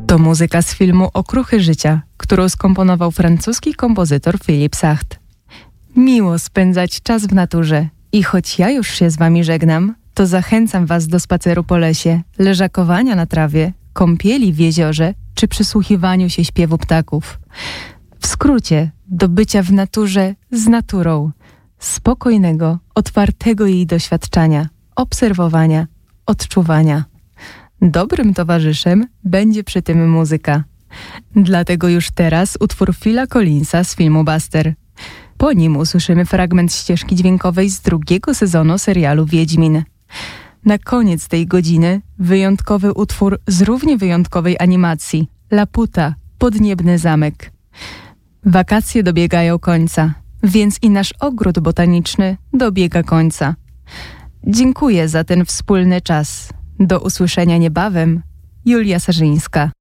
To muzyka z filmu Okruchy życia, którą skomponował francuski kompozytor Philippe Sacht. Miło spędzać czas w naturze i choć ja już się z wami żegnam, to zachęcam was do spaceru po lesie, leżakowania na trawie, kąpieli w jeziorze czy przysłuchiwaniu się śpiewu ptaków. W skrócie, do bycia w naturze z naturą, spokojnego, otwartego jej doświadczania, obserwowania, odczuwania. Dobrym towarzyszem będzie przy tym muzyka. Dlatego już teraz utwór Phila Collinsa z filmu Buster. Po nim usłyszymy fragment ścieżki dźwiękowej z 2. sezonu serialu Wiedźmin. Na koniec tej godziny wyjątkowy utwór z równie wyjątkowej animacji Laputa, Podniebny zamek. Wakacje dobiegają końca, więc i nasz ogród botaniczny dobiega końca. Dziękuję za ten wspólny czas. Do usłyszenia niebawem. Julia Sarzyńska.